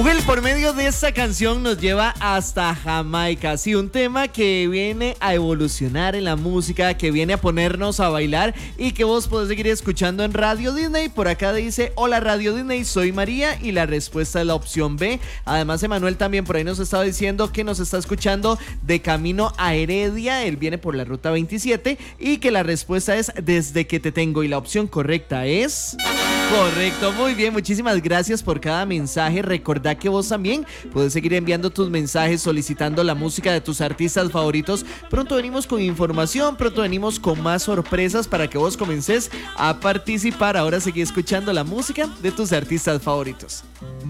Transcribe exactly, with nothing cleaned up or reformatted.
Google por medio de esta canción nos lleva hasta Jamaica. Sí, un tema que viene a evolucionar en la música, que viene a ponernos a bailar y que vos podés seguir escuchando en Radio Disney. Por acá dice: hola Radio Disney, soy María, y la respuesta es la opción B. Además, Emanuel también por ahí nos estaba diciendo que nos está escuchando de camino a Heredia. Él viene por la ruta veintisiete y que la respuesta es Desde que te tengo, y la opción correcta es... correcto, muy bien, muchísimas gracias por cada mensaje. Recordá que vos también puedes seguir enviando tus mensajes solicitando la música de tus artistas favoritos. Pronto venimos con información, pronto venimos con más sorpresas para que vos comences a participar. Ahora seguí escuchando la música de tus artistas favoritos.